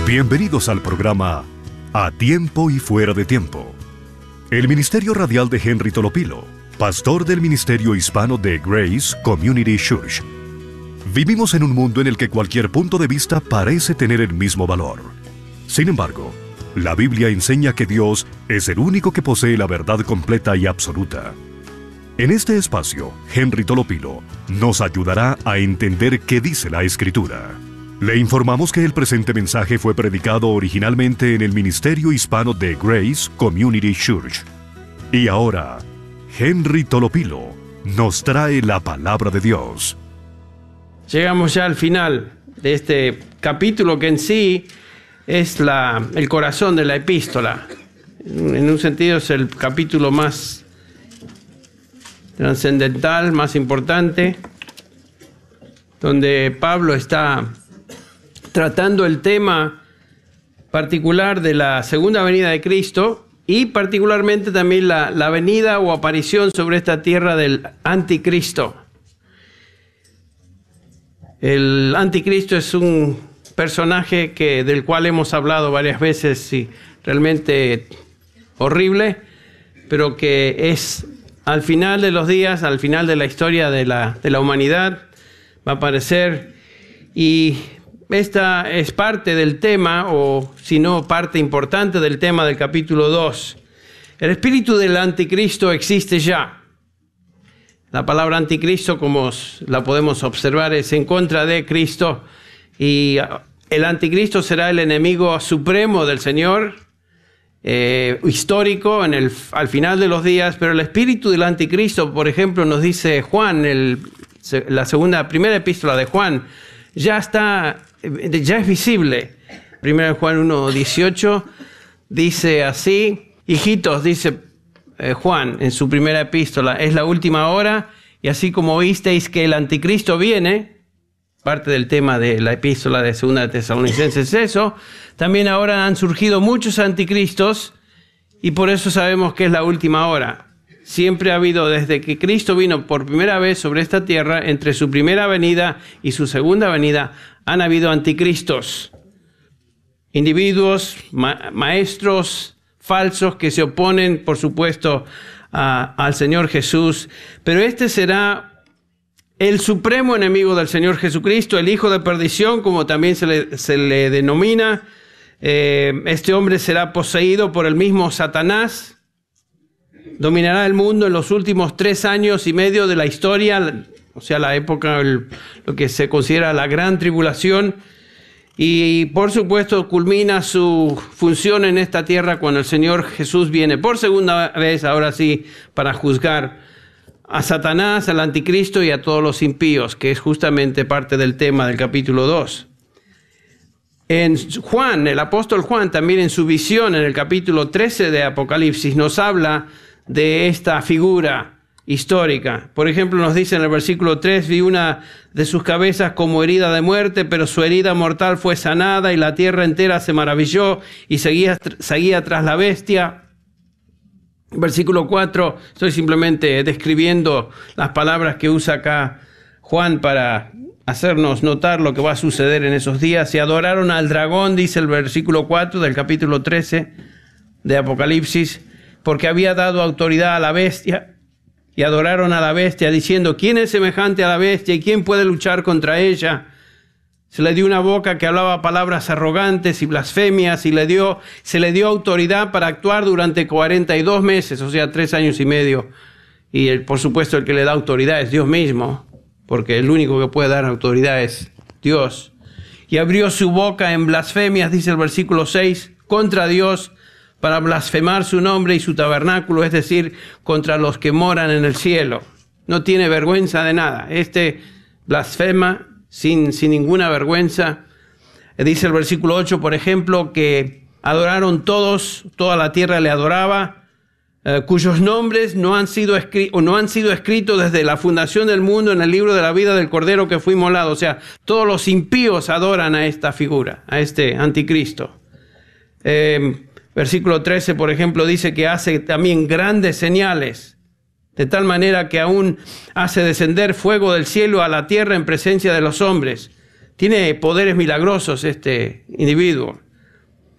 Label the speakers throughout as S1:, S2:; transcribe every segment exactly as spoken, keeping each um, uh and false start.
S1: Bienvenidos al programa A Tiempo y Fuera de Tiempo. El Ministerio Radial de Henry Tolopilo, pastor del Ministerio Hispano de Grace Community Church. Vivimos en un mundo en el que cualquier punto de vista parece tener el mismo valor. Sin embargo, la Biblia enseña que Dios es el único que posee la verdad completa y absoluta. En este espacio, Henry Tolopilo nos ayudará a entender qué dice la Escritura. Le informamos que el presente mensaje fue predicado originalmente en el Ministerio Hispano de Grace Community Church. Y ahora, Henry Tolopilo nos trae la palabra de Dios.
S2: Llegamos ya al final de este capítulo que en sí es la, el corazón de la epístola. En un sentido es el capítulo más trascendental, más importante, donde Pablo está tratando el tema particular de la segunda venida de Cristo y particularmente también la, la venida o aparición sobre esta tierra del anticristo. El anticristo es un personaje que, del cual hemos hablado varias veces y realmente horrible, pero que es al final de los días, al final de la historia de la, de la humanidad, va a aparecer. Y esta es parte del tema, o si no, parte importante del tema del capítulo dos. El espíritu del anticristo existe ya. La palabra anticristo, como la podemos observar, es en contra de Cristo. Y el anticristo será el enemigo supremo del Señor, eh, histórico, en el, al final de los días. Pero el espíritu del anticristo, por ejemplo, nos dice Juan, el, la segunda, primera epístola de Juan, ya está, ya es visible. Primera de Juan uno dieciocho dice así: hijitos, dice eh, Juan en su primera epístola, es la última hora, y así como oísteis que el anticristo viene, parte del tema de la epístola de segunda de Tesalonicenses es eso, también ahora han surgido muchos anticristos, y por eso sabemos que es la última hora. Siempre ha habido, desde que Cristo vino por primera vez sobre esta tierra, entre su primera venida y su segunda venida, han habido anticristos. Individuos, ma- maestros falsos que se oponen, por supuesto, a, al Señor Jesús. Pero este será el supremo enemigo del Señor Jesucristo, el hijo de perdición, como también se le, se le denomina. Eh, este hombre será poseído por el mismo Satanás. Dominará el mundo en los últimos tres años y medio de la historia, o sea, la época, el, lo que se considera la gran tribulación. Y por supuesto culmina su función en esta tierra cuando el Señor Jesús viene por segunda vez, ahora sí, para juzgar a Satanás, al anticristo y a todos los impíos, que es justamente parte del tema del capítulo dos. En Juan, el apóstol Juan, también en su visión, en el capítulo trece de Apocalipsis, nos habla de esta figura histórica. Por ejemplo, nos dice en el versículo tres: vi una de sus cabezas como herida de muerte, pero su herida mortal fue sanada, y la tierra entera se maravilló y seguía, seguía tras la bestia. Versículo cuatro, estoy simplemente describiendo las palabras que usa acá Juan para hacernos notar lo que va a suceder en esos días. Se adoraron al dragón, dice el versículo cuatro del capítulo trece de Apocalipsis, porque había dado autoridad a la bestia, y adoraron a la bestia, diciendo: ¿quién es semejante a la bestia y quién puede luchar contra ella? Se le dio una boca que hablaba palabras arrogantes y blasfemias, y le dio, se le dio autoridad para actuar durante cuarenta y dos meses, o sea, tres años y medio. Y el, por supuesto el que le da autoridad es Dios mismo, porque el único que puede dar autoridad es Dios. Y abrió su boca en blasfemias, dice el versículo seis, contra Dios, para blasfemar su nombre y su tabernáculo, es decir, contra los que moran en el cielo. No tiene vergüenza de nada. Este blasfema sin, sin ninguna vergüenza. Dice el versículo ocho, por ejemplo, que adoraron todos, toda la tierra le adoraba, eh, cuyos nombres no han sido escri- o no han sido escritos desde la fundación del mundo en el libro de la vida del Cordero que fue inmolado. O sea, todos los impíos adoran a esta figura, a este anticristo. Eh, Versículo trece, por ejemplo, dice que hace también grandes señales, de tal manera que aún hace descender fuego del cielo a la tierra en presencia de los hombres. Tiene poderes milagrosos este individuo.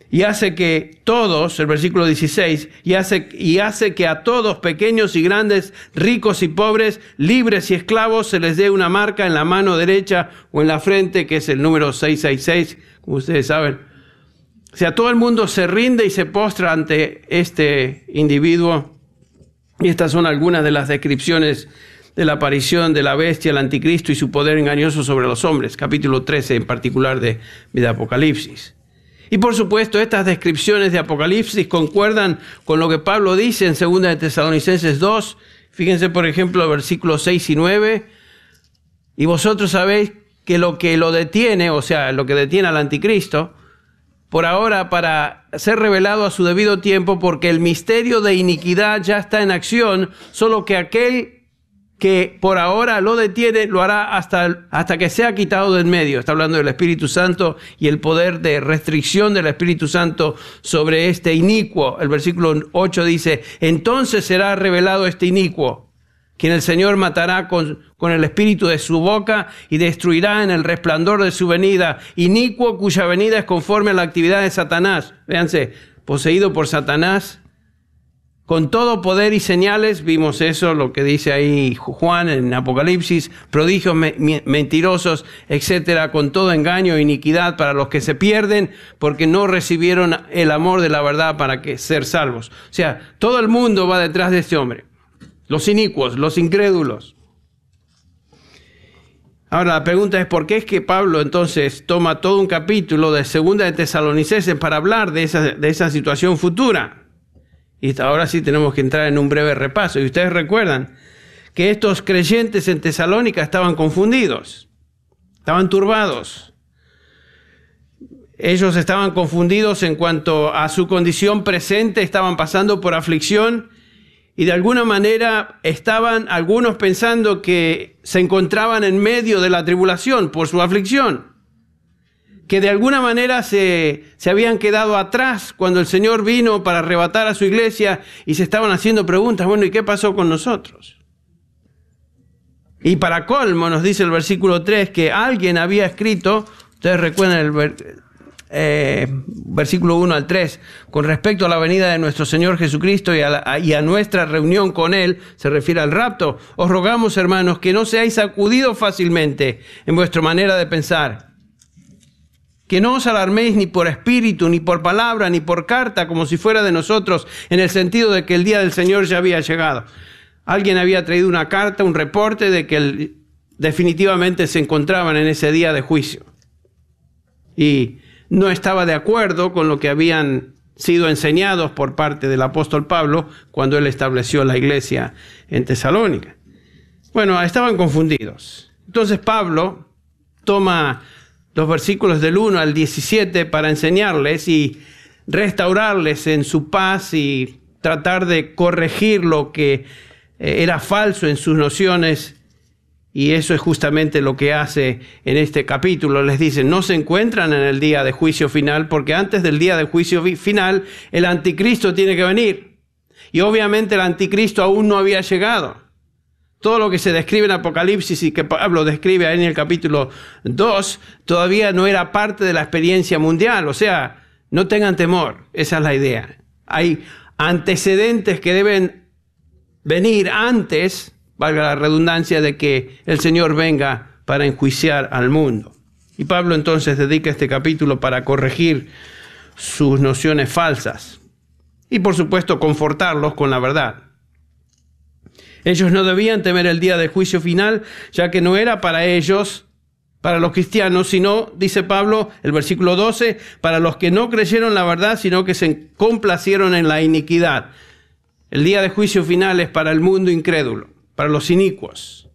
S2: y hace que todos, el versículo dieciséis, y hace, y hace que a todos, pequeños y grandes, ricos y pobres, libres y esclavos, se les dé una marca en la mano derecha o en la frente, que es el número seiscientos sesenta y seis, como ustedes saben. O sea, todo el mundo se rinde y se postra ante este individuo. Y estas son algunas de las descripciones de la aparición de la bestia, el anticristo y su poder engañoso sobre los hombres. Capítulo trece en particular de, de Apocalipsis. Y por supuesto, estas descripciones de Apocalipsis concuerdan con lo que Pablo dice en segunda de Tesalonicenses dos. Fíjense, por ejemplo, versículos seis y nueve. Y vosotros sabéis que lo que lo detiene, o sea, lo que detiene al anticristo, por ahora para ser revelado a su debido tiempo, porque el misterio de iniquidad ya está en acción, solo que aquel que por ahora lo detiene, lo hará hasta, hasta que sea quitado de en medio. Está hablando del Espíritu Santo y el poder de restricción del Espíritu Santo sobre este inicuo. El versículo ocho dice, entonces será revelado este inicuo, quien el Señor matará con, con el espíritu de su boca y destruirá en el resplandor de su venida, inicuo cuya venida es conforme a la actividad de Satanás. Véanse, poseído por Satanás, con todo poder y señales, vimos eso, lo que dice ahí Juan en Apocalipsis, prodigios me mentirosos, etcétera, con todo engaño e iniquidad para los que se pierden, porque no recibieron el amor de la verdad para que ser salvos. O sea, todo el mundo va detrás de este hombre. Los inicuos, los incrédulos. Ahora, la pregunta es, ¿por qué es que Pablo entonces toma todo un capítulo de segunda de Tesalonicenses para hablar de esa, de esa situación futura? Y ahora sí tenemos que entrar en un breve repaso. Y ustedes recuerdan que estos creyentes en Tesalónica estaban confundidos, estaban turbados. Ellos estaban confundidos en cuanto a su condición presente, estaban pasando por aflicción y de alguna manera estaban algunos pensando que se encontraban en medio de la tribulación por su aflicción, que de alguna manera se, se habían quedado atrás cuando el Señor vino para arrebatar a su iglesia y se estaban haciendo preguntas, bueno, ¿y qué pasó con nosotros? Y para colmo nos dice el versículo tres que alguien había escrito, ustedes recuerdan el eh, versículo uno al tres, con respecto a la venida de nuestro Señor Jesucristo y a, la, y a nuestra reunión con Él, se refiere al rapto, os rogamos, hermanos, que no seáis sacudidos fácilmente en vuestra manera de pensar, que no os alarméis ni por espíritu, ni por palabra, ni por carta, como si fuera de nosotros, en el sentido de que el día del Señor ya había llegado. Alguien había traído una carta, un reporte de que el, definitivamente se encontraban en ese día de juicio. Y no estaba de acuerdo con lo que habían sido enseñados por parte del apóstol Pablo cuando él estableció la iglesia en Tesalónica. Bueno, estaban confundidos. Entonces Pablo toma los versículos del uno al diecisiete para enseñarles y restaurarles en su paz y tratar de corregir lo que era falso en sus nociones. Y eso es justamente lo que hace en este capítulo. Les dice, no se encuentran en el día de juicio final, porque antes del día de juicio final, el anticristo tiene que venir. Y obviamente el anticristo aún no había llegado. Todo lo que se describe en Apocalipsis y que Pablo describe ahí en el capítulo dos, todavía no era parte de la experiencia mundial. O sea, no tengan temor, esa es la idea. Hay antecedentes que deben venir antes, valga la redundancia, de que el Señor venga para enjuiciar al mundo. Y Pablo entonces dedica este capítulo para corregir sus nociones falsas y por supuesto confortarlos con la verdad. Ellos no debían temer el día del juicio final, ya que no era para ellos, para los cristianos, sino, dice Pablo, el versículo doce, para los que no creyeron la verdad, sino que se complacieron en la iniquidad. El día de juicio final es para el mundo incrédulo, para los inicuos.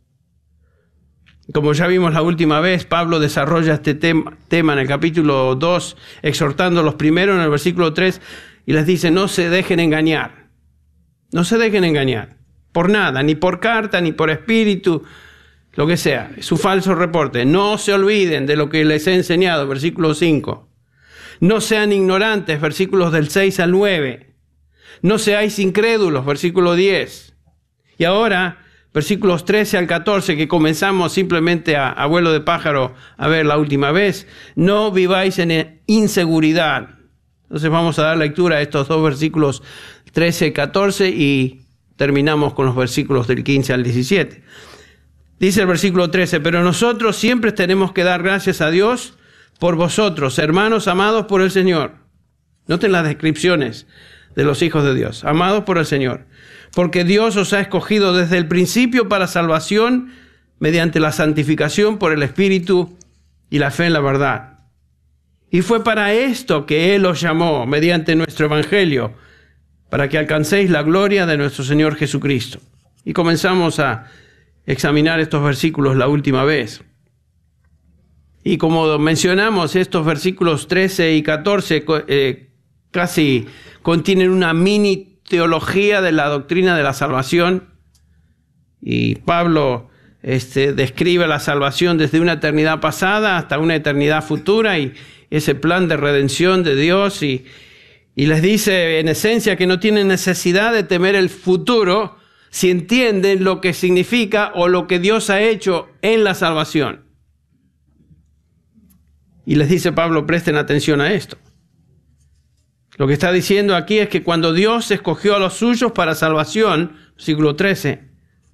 S2: Como ya vimos la última vez, Pablo desarrolla este tema, tema en el capítulo dos, exhortándolos primero en el versículo tres, y les dice, no se dejen engañar, no se dejen engañar. Por nada, ni por carta, ni por espíritu, lo que sea. Es un falso reporte. No se olviden de lo que les he enseñado, versículo cinco. No sean ignorantes, versículos del seis al nueve. No seáis incrédulos, versículo diez. Y ahora, versículos trece al catorce, que comenzamos simplemente a, a vuelo de pájaro a ver la última vez. No viváis en inseguridad. Entonces vamos a dar lectura a estos dos versículos trece y catorce y terminamos con los versículos del quince al diecisiete. Dice el versículo trece, pero nosotros siempre tenemos que dar gracias a Dios por vosotros, hermanos amados por el Señor. Noten las descripciones de los hijos de Dios, amados por el Señor, porque Dios os ha escogido desde el principio para salvación mediante la santificación por el Espíritu y la fe en la verdad. Y fue para esto que Él os llamó mediante nuestro Evangelio, para que alcancéis la gloria de nuestro Señor Jesucristo. Y comenzamos a examinar estos versículos la última vez. Y como mencionamos, estos versículos trece y catorce eh, casi contienen una mini teología de la doctrina de la salvación. Y Pablo este, describe la salvación desde una eternidad pasada hasta una eternidad futura y ese plan de redención de Dios. Y, y les dice en esencia que no tienen necesidad de temer el futuro si entienden lo que significa o lo que Dios ha hecho en la salvación. Y les dice Pablo, presten atención a esto. Lo que está diciendo aquí es que cuando Dios escogió a los suyos para salvación, siglo trece,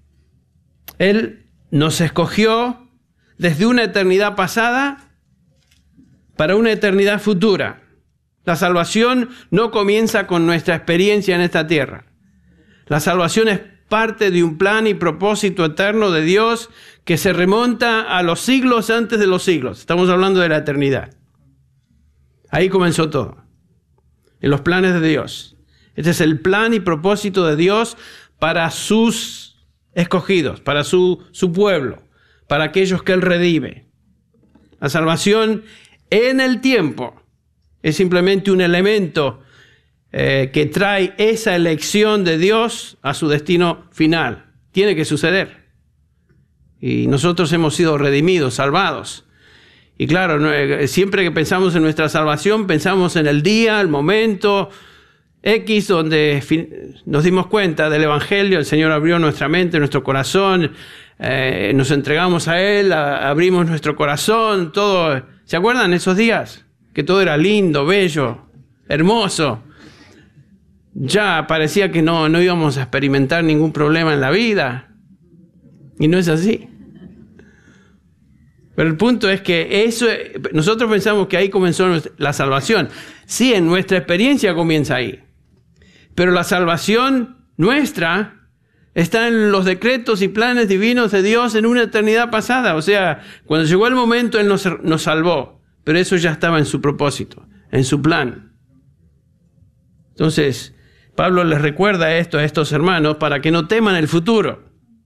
S2: Él nos escogió desde una eternidad pasada para una eternidad futura. La salvación no comienza con nuestra experiencia en esta tierra. La salvación es parte de un plan y propósito eterno de Dios que se remonta a los siglos antes de los siglos. Estamos hablando de la eternidad. Ahí comenzó todo, en los planes de Dios. Este es el plan y propósito de Dios para sus escogidos, para su, su pueblo, para aquellos que Él redime. La salvación en el tiempo es simplemente un elemento eh, que trae esa elección de Dios a su destino final. Tiene que suceder. Y nosotros hemos sido redimidos, salvados. Y claro, no, eh, siempre que pensamos en nuestra salvación, pensamos en el día, el momento X, donde fin, nos dimos cuenta del Evangelio, el Señor abrió nuestra mente, nuestro corazón, eh, nos entregamos a Él, a, abrimos nuestro corazón, todo. ¿Se acuerdan esos días? Que todo era lindo, bello, hermoso. Ya parecía que no, no íbamos a experimentar ningún problema en la vida. Y no es así. Pero el punto es que eso, nosotros pensamos que ahí comenzó la salvación. Sí, en nuestra experiencia comienza ahí. Pero la salvación nuestra está en los decretos y planes divinos de Dios en una eternidad pasada. O sea, cuando llegó el momento, Él nos, nos salvó. Pero eso ya estaba en su propósito, en su plan. Entonces, Pablo les recuerda esto a estos hermanos para que no teman el futuro.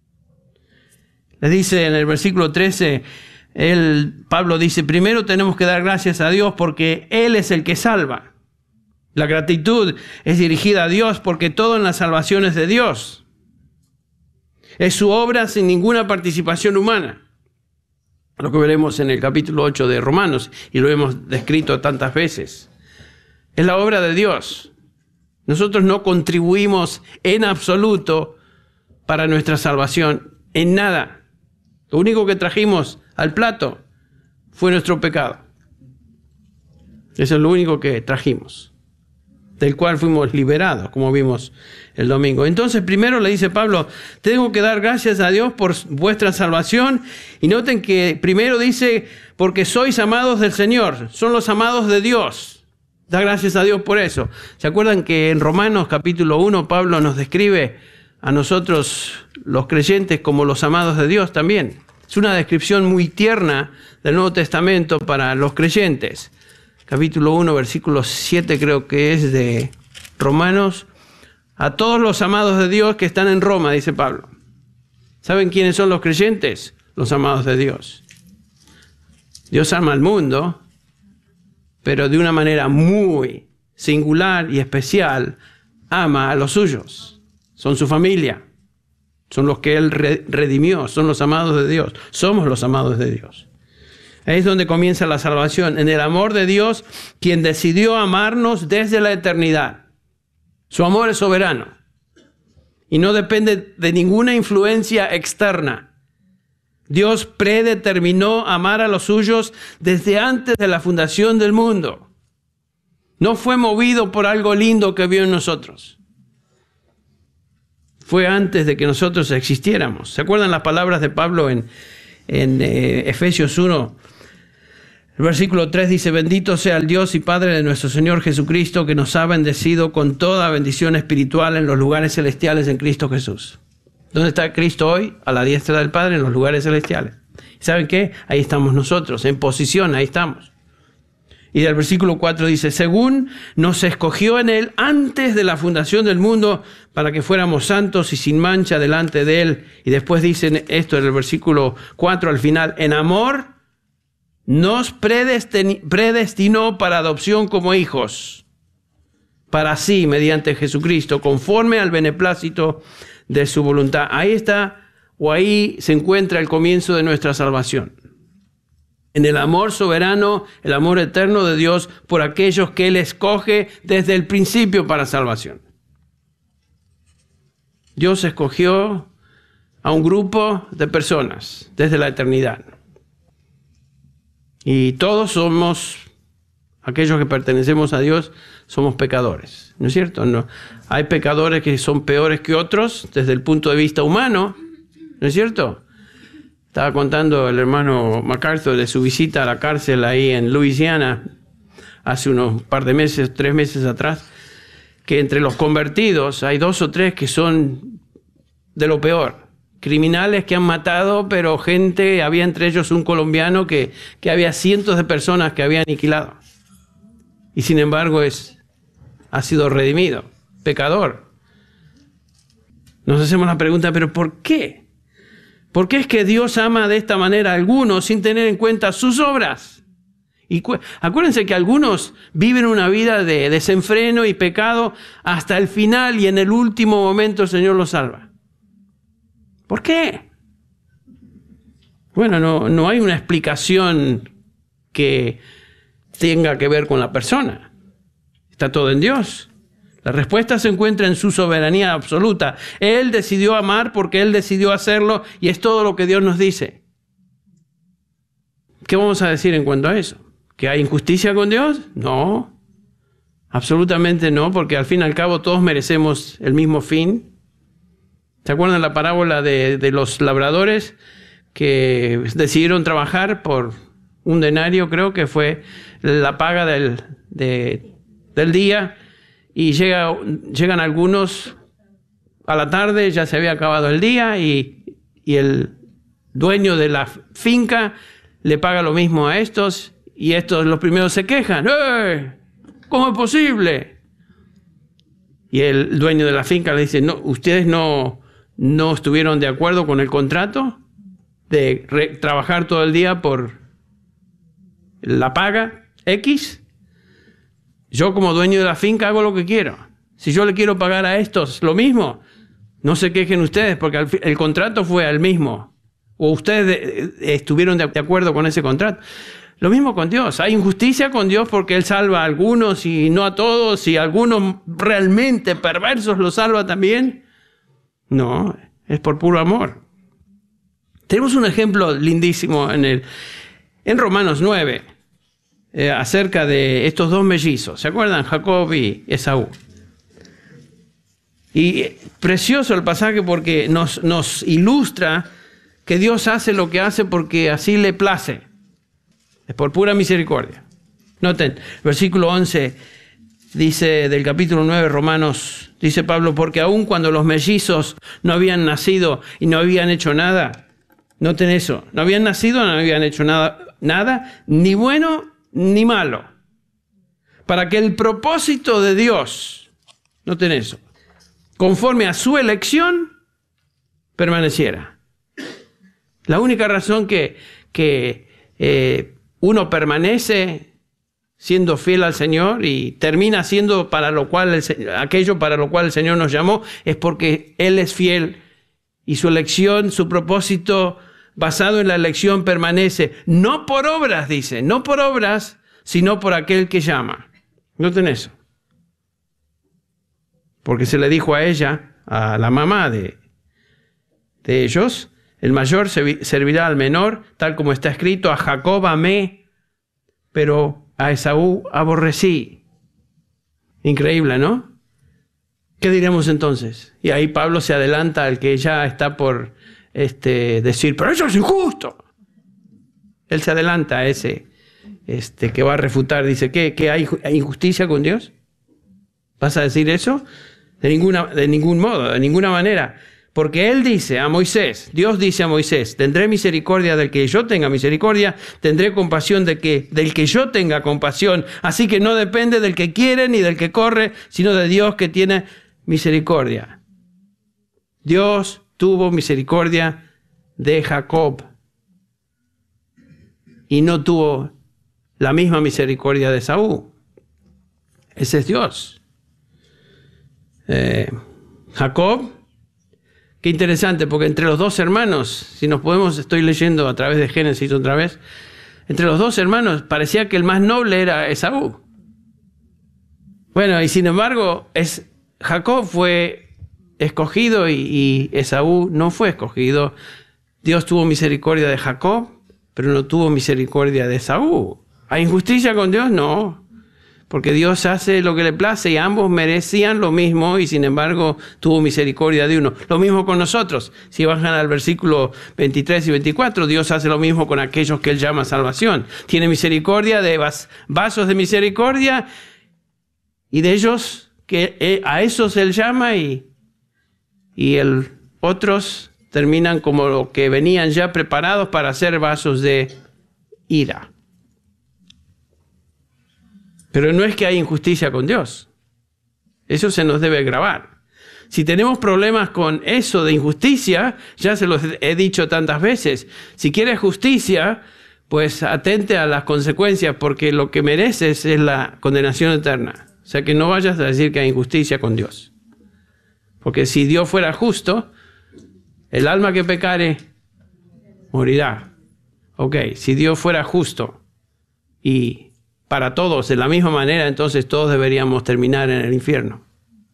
S2: Les dice en el versículo trece, él, Pablo dice, primero tenemos que dar gracias a Dios porque Él es el que salva. La gratitud es dirigida a Dios porque todo en la salvación es de Dios. Es su obra sin ninguna participación humana. Lo que veremos en el capítulo ocho de Romanos, y lo hemos descrito tantas veces. Es la obra de Dios. Nosotros no contribuimos en absoluto para nuestra salvación, en nada. Lo único que trajimos al plato fue nuestro pecado. Eso es lo único que trajimos, del cual fuimos liberados, como vimos el domingo. Entonces, primero le dice Pablo, tengo que dar gracias a Dios por vuestra salvación. Y noten que primero dice, porque sois amados del Señor, son los amados de Dios. Da gracias a Dios por eso. ¿Se acuerdan que en Romanos capítulo uno Pablo nos describe a nosotros los creyentes como los amados de Dios también? Es una descripción muy tierna del Nuevo Testamento para los creyentes. Capítulo uno, versículo siete creo que es de Romanos. A todos los amados de Dios que están en Roma, dice Pablo. ¿Saben quiénes son los creyentes? Los amados de Dios. Dios ama al mundo, pero de una manera muy singular y especial, ama a los suyos. Son su familia. Son los que Él redimió. Son los amados de Dios. Somos los amados de Dios. Ahí es donde comienza la salvación. En el amor de Dios, quien decidió amarnos desde la eternidad. Su amor es soberano. Y no depende de ninguna influencia externa. Dios predeterminó amar a los suyos desde antes de la fundación del mundo. No fue movido por algo lindo que vio en nosotros. Fue antes de que nosotros existiéramos. ¿Se acuerdan las palabras de Pablo en, en eh, Efesios uno? El versículo tres dice: bendito sea el Dios y Padre de nuestro Señor Jesucristo, que nos ha bendecido con toda bendición espiritual en los lugares celestiales en Cristo Jesús. ¿Dónde está Cristo hoy? A la diestra del Padre, en los lugares celestiales. ¿Saben qué? Ahí estamos nosotros, en posición, ahí estamos. Y del versículo cuatro dice: según nos escogió en Él antes de la fundación del mundo, para que fuéramos santos y sin mancha delante de Él. Y después dicen esto en el versículo cuatro al final: en amor nos predestinó para adopción como hijos, para sí, mediante Jesucristo, conforme al beneplácito de su voluntad. Ahí está, o ahí se encuentra el comienzo de nuestra salvación. En el amor soberano, el amor eterno de Dios por aquellos que Él escoge desde el principio para salvación. Dios escogió a un grupo de personas desde la eternidad. Y todos somos, aquellos que pertenecemos a Dios, somos pecadores. ¿No es cierto? No. Hay pecadores que son peores que otros desde el punto de vista humano. ¿No es cierto? Estaba contando el hermano MacArthur de su visita a la cárcel ahí en Luisiana hace unos par de meses, tres meses atrás, que entre los convertidos hay dos o tres que son de lo peor. Criminales que han matado, pero gente, había entre ellos un colombiano que, que había cientos de personas que había aniquilado. Y sin embargo es, ha sido redimido, pecador. Nos hacemos la pregunta, ¿pero por qué? ¿Por qué es que Dios ama de esta manera a algunos sin tener en cuenta sus obras? Y acuérdense que algunos viven una vida de desenfreno y pecado hasta el final, y en el último momento el Señor los salva. ¿Por qué? Bueno, no, no hay una explicación que tenga que ver con la persona. Está todo en Dios. La respuesta se encuentra en su soberanía absoluta. Él decidió amar porque Él decidió hacerlo, y es todo lo que Dios nos dice. ¿Qué vamos a decir en cuanto a eso? ¿Que hay injusticia con Dios? No, absolutamente no, porque al fin y al cabo todos merecemos el mismo fin. ¿Se acuerdan la parábola de, de los labradores que decidieron trabajar por un denario? Creo que fue la paga del, de, del día. Y llega, llegan algunos a la tarde, ya se había acabado el día, y, y el dueño de la finca le paga lo mismo a estos, y estos los primeros se quejan. ¡Eh! ¿Cómo es posible? Y el dueño de la finca le dice: no, ¿ustedes no, no estuvieron de acuerdo con el contrato de re, trabajar todo el día por la paga X? Yo como dueño de la finca hago lo que quiero. Si yo le quiero pagar a estos lo mismo, no se quejen ustedes, porque el, el contrato fue el mismo. O ustedes estuvieron de acuerdo con ese contrato. Lo mismo con Dios. Hay injusticia con Dios porque Él salva a algunos y no a todos, y a algunos realmente perversos los salva también. No, es por puro amor. Tenemos un ejemplo lindísimo en, el, en Romanos nueve. Eh, acerca de estos dos mellizos, ¿se acuerdan? Jacob y Esaú. Y precioso el pasaje porque nos, nos ilustra que Dios hace lo que hace porque así le place. Es por pura misericordia. Noten, versículo once dice del capítulo nueve de Romanos, dice Pablo: porque aun cuando los mellizos no habían nacido y no habían hecho nada, noten eso, no habían nacido, no habían hecho nada, nada, ni bueno ni malo, para que el propósito de Dios, noten eso, conforme a su elección, permaneciera. La única razón que, que eh, uno permanece siendo fiel al Señor y termina siendo para lo cual el, aquello para lo cual el Señor nos llamó, es porque Él es fiel, y su elección, su propósito basado en la elección permanece, no por obras, dice, no por obras, sino por aquel que llama. Noten eso. Porque se le dijo a ella, a la mamá de, de ellos: el mayor servirá al menor, tal como está escrito: a Jacob amé, pero a Esaú aborrecí. Increíble, ¿no? ¿Qué diremos entonces? Y ahí Pablo se adelanta al que ya está por este, decir, pero eso es injusto. Él se adelanta a ese este, que va a refutar. Dice, ¿qué? ¿Que hay injusticia con Dios? ¿Vas a decir eso? De, ninguna, de ningún modo, de ninguna manera. Porque él dice a Moisés, Dios dice a Moisés, tendré misericordia del que yo tenga misericordia, tendré compasión de que, del que yo tenga compasión. Así que no depende del que quiere ni del que corre, sino de Dios que tiene misericordia. Dios tuvo misericordia de Jacob y no tuvo la misma misericordia de Esaú. Ese es Dios. Eh, Jacob, qué interesante, porque entre los dos hermanos, si nos podemos, estoy leyendo a través de Génesis otra vez, entre los dos hermanos parecía que el más noble era Esaú. Bueno, y sin embargo, es, Jacob fue escogido y, y Esaú no fue escogido. Dios tuvo misericordia de Jacob, pero no tuvo misericordia de Esaú. ¿Hay injusticia con Dios? No. Porque Dios hace lo que le place y ambos merecían lo mismo y sin embargo tuvo misericordia de uno. Lo mismo con nosotros. Si bajan al versículo veintitrés y veinticuatro, Dios hace lo mismo con aquellos que Él llama salvación. Tiene misericordia de vas, vasos de misericordia y de ellos, que a esos Él llama y, y el, otros terminan como lo que venían ya preparados para ser vasos de ira. Pero no es que hay injusticia con Dios. Eso se nos debe grabar. Si tenemos problemas con eso de injusticia, ya se los he dicho tantas veces, si quieres justicia, pues atente a las consecuencias, porque lo que mereces es la condenación eterna. O sea que no vayas a decir que hay injusticia con Dios. Porque si Dios fuera justo, el alma que pecare morirá. Ok, si Dios fuera justo y para todos de la misma manera, entonces todos deberíamos terminar en el infierno.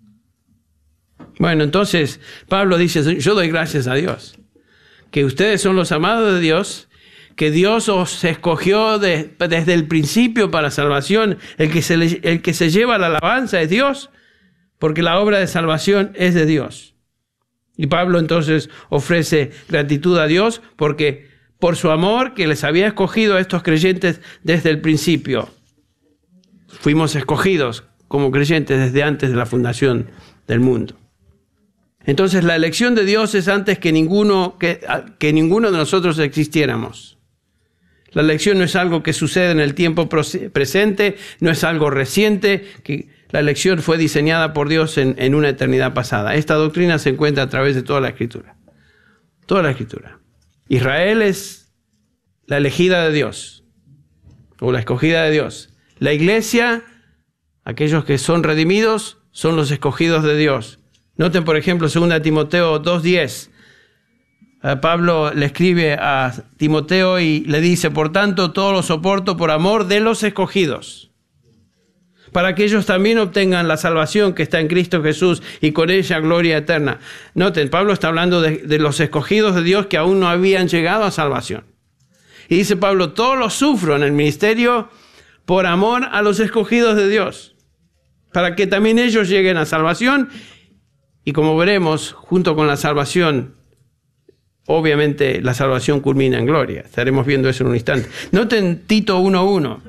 S2: Bueno, entonces Pablo dice, yo doy gracias a Dios, que ustedes son los amados de Dios, que Dios os escogió de, desde el principio para salvación. El que, se le, el que se lleva la alabanza es Dios, porque la obra de salvación es de Dios. Y Pablo entonces ofrece gratitud a Dios, porque por su amor que les había escogido a estos creyentes desde el principio. Fuimos escogidos como creyentes desde antes de la fundación del mundo. Entonces la elección de Dios es antes que ninguno, que, que ninguno de nosotros existiéramos. La elección no es algo que sucede en el tiempo presente, no es algo reciente, que la elección fue diseñada por Dios en, en una eternidad pasada. Esta doctrina se encuentra a través de toda la Escritura. Toda la Escritura. Israel es la elegida de Dios, o la escogida de Dios. La iglesia, aquellos que son redimidos, son los escogidos de Dios. Noten, por ejemplo, segunda Timoteo dos diez. Pablo le escribe a Timoteo y le dice, por tanto, todo lo soporto por amor de los escogidos, para que ellos también obtengan la salvación que está en Cristo Jesús y con ella gloria eterna. Noten, Pablo está hablando de, de los escogidos de Dios que aún no habían llegado a salvación. Y dice Pablo, todo lo sufro en el ministerio por amor a los escogidos de Dios, para que también ellos lleguen a salvación. Y como veremos, junto con la salvación, obviamente la salvación culmina en gloria. Estaremos viendo eso en un instante. Noten Tito uno uno.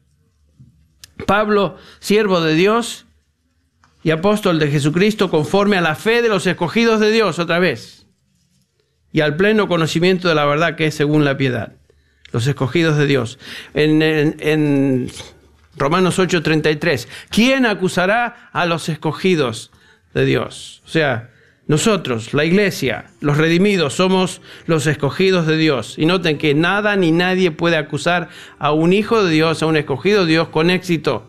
S2: Pablo, siervo de Dios y apóstol de Jesucristo, conforme a la fe de los escogidos de Dios, otra vez, y al pleno conocimiento de la verdad que es según la piedad. Los escogidos de Dios. En, en, en Romanos ocho treinta y tres. ¿Quién acusará a los escogidos de Dios? O sea, nosotros, la iglesia, los redimidos, somos los escogidos de Dios. Y noten que nada ni nadie puede acusar a un hijo de Dios, a un escogido de Dios con éxito.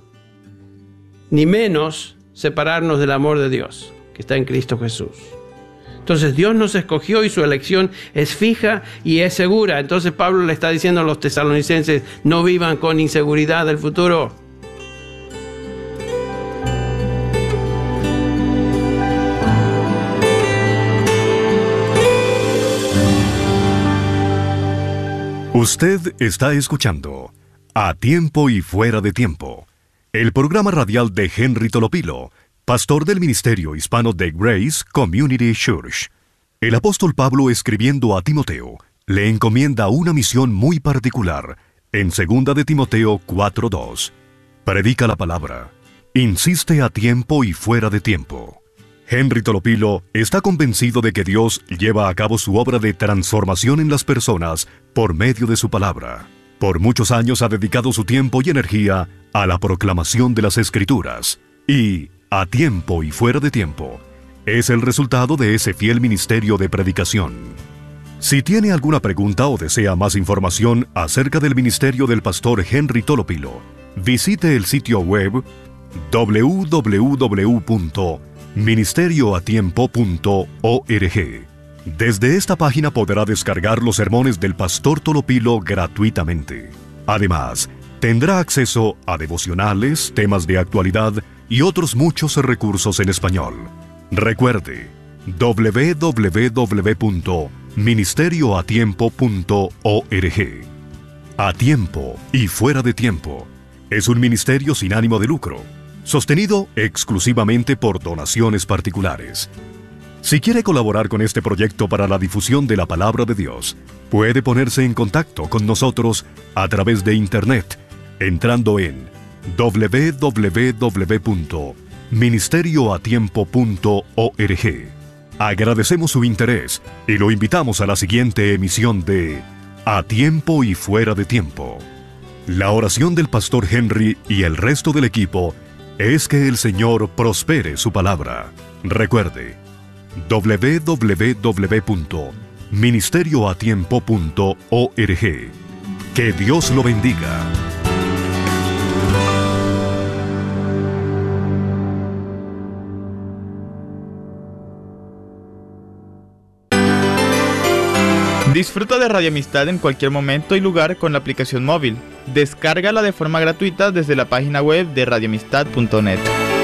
S2: Ni menos separarnos del amor de Dios, que está en Cristo Jesús. Entonces Dios nos escogió y su elección es fija y es segura. Entonces Pablo le está diciendo a los tesalonicenses, no vivan con inseguridad del futuro.
S1: Usted está escuchando A Tiempo y Fuera de Tiempo, El programa radial de Henry Tolopilo, pastor del ministerio hispano de Grace Community Church. El apóstol Pablo, escribiendo a Timoteo, le encomienda una misión muy particular en segunda de Timoteo cuatro dos. Predica la palabra. Insiste a tiempo y fuera de tiempo. Henry Tolopilo está convencido de que Dios lleva a cabo su obra de transformación en las personas por medio de su palabra. Por muchos años ha dedicado su tiempo y energía a la proclamación de las Escrituras. Y, a tiempo y fuera de tiempo, es el resultado de ese fiel ministerio de predicación. Si tiene alguna pregunta o desea más información acerca del ministerio del pastor Henry Tolopilo, visite el sitio web doble u doble u doble u punto ministerio a tiempo punto org. Desde esta página podrá descargar los sermones del pastor Tolopilo gratuitamente. Además, tendrá acceso a devocionales, temas de actualidad y otros muchos recursos en español. Recuerde, doble u doble u doble u punto ministerio a tiempo punto org. A tiempo y fuera de tiempo es un ministerio sin ánimo de lucro, sostenido exclusivamente por donaciones particulares. Si quiere colaborar con este proyecto para la difusión de la palabra de Dios, puede ponerse en contacto con nosotros a través de internet, entrando en doble u doble u doble u punto ministerio a tiempo punto org. Agradecemos su interés y lo invitamos a la siguiente emisión de A Tiempo y Fuera de Tiempo. La oración del pastor Henry y el resto del equipo es que el Señor prospere su palabra. Recuerde, doble u doble u doble u punto ministerio a tiempo punto org. Que Dios lo bendiga.
S3: Disfruta de Radio Amistad en cualquier momento y lugar con la aplicación móvil. Descárgala de forma gratuita desde la página web de radio amistad punto net.